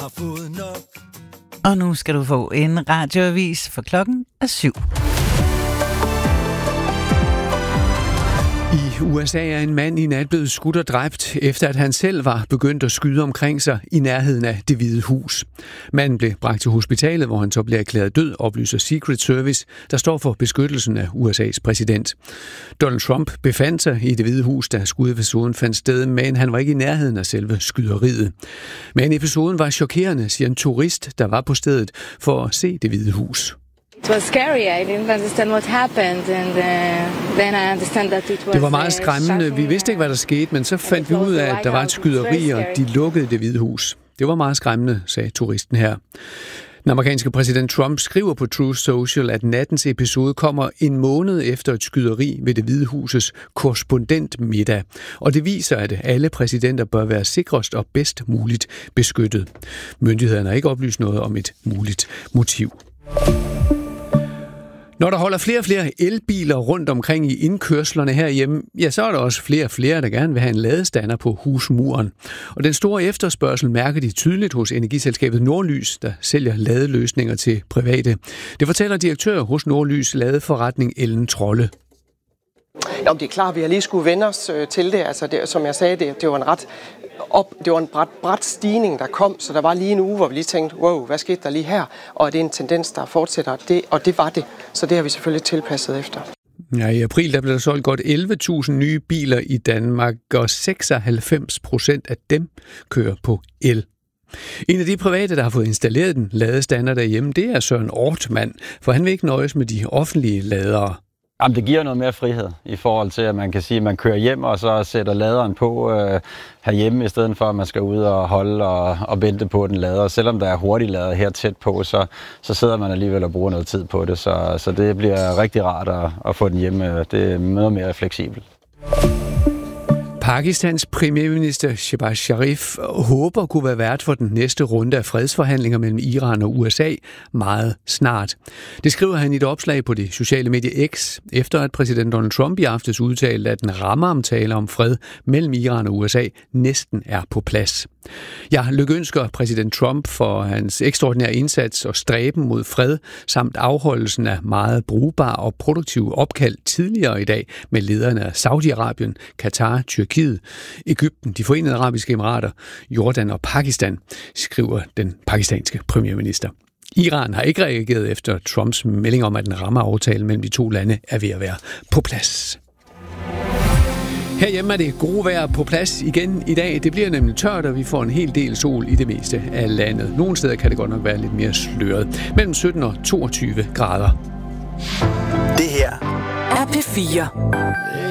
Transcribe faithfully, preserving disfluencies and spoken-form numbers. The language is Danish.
har fået nok. Og nu skal du få en radioavis, for klokken er syv. I U S A er en mand i nat blevet skudt og dræbt, efter at han selv var begyndt at skyde omkring sig i nærheden af Det Hvide Hus. Manden blev bragt til hospitalet, hvor han så blev erklæret død, oplyser Secret Service, der står for beskyttelsen af U S A's præsident. Donald Trump befandt sig i Det Hvide Hus, da skudepisoden fandt sted, men han var ikke i nærheden af selve skyderiet. Men episoden var chokerende, siger en turist, der var på stedet for at se Det Hvide Hus. It was scary. I didn't understand what happened, and uh, then I understand that it was. Det var meget skræmmende. Vi vidste ikke, hvad der skete, men så fandt vi ud af, at der var et skyderi, og de lukkede Det Hvide Hus. Det var meget skræmmende, sagde turisten her. Den amerikanske præsident Trump skriver på Truth Social, at nattens episode kommer en måned efter et skyderi ved Det Hvide Husets korrespondentmiddag. Og det viser, at alle præsidenter bør være sikrest og bedst muligt beskyttet. Myndighederne har ikke oplyst noget om et muligt motiv. Når der holder flere og flere elbiler rundt omkring i indkørslerne herhjemme, ja, så er der også flere og flere, der gerne vil have en ladestander på husmuren. Og den store efterspørgsel mærker de tydeligt hos energiselskabet Nordlys, der sælger ladeløsninger til private. Det fortæller direktør hos Nordlys ladeforretning Ellen Trolle. Jo, det er klart, vi har lige skulle vende os øh, til det. Altså, det, som jeg sagde, det, det var en ret op, det var en brat, brat stigning, der kom, så der var lige en uge, hvor vi lige tænkte, wow, hvad skete der lige her? Og det er en tendens, der fortsætter, det, og det var det. Så det har vi selvfølgelig tilpasset efter. Ja, i april der blev der solgt godt elleve tusind nye biler i Danmark, og seksoghalvfems procent af dem kører på el. En af de private, der har fået installeret den ladestander derhjemme, det er Søren Ortmann, for han vil ikke nøjes med de offentlige ladere. Jamen, det giver noget mere frihed i forhold til, at man kan sige, at man kører hjem og så sætter laderen på øh, herhjemme, i stedet for, at man skal ud og holde og, og vente på den lader. Selvom der er hurtig lader her tæt på, så, så sidder man alligevel og bruger noget tid på det. Så, så det bliver rigtig rart at, at få den hjemme. Det er noget mere fleksibelt. Pakistans premierminister Shehbaz Sharif håber kunne være vært for den næste runde af fredsforhandlinger mellem Iran og U S A meget snart. Det skriver han i et opslag på det sociale medie X, efter at præsident Donald Trump i aftes udtalte, at en rammeaftale om fred mellem Iran og U S A næsten er på plads. Jeg lykønsker præsident Trump for hans ekstraordinære indsats og stræben mod fred, samt afholdelsen af meget brugbare og produktive opkald tidligere i dag med lederne af Saudi-Arabien, Katar, Tyrkiet, Egypten, de Forenede Arabiske Emirater, Jordan og Pakistan, skriver den pakistanske premierminister. Iran har ikke reageret efter Trumps melding om, at en rammeaftale mellem de to lande er ved at være på plads. Herhjemme er det gode vejr på plads igen i dag. Det bliver nemlig tørt, og vi får en hel del sol i det meste af landet. Nogle steder kan det godt nok være lidt mere sløret. Mellem sytten og toogtyve grader. Det her er P fire.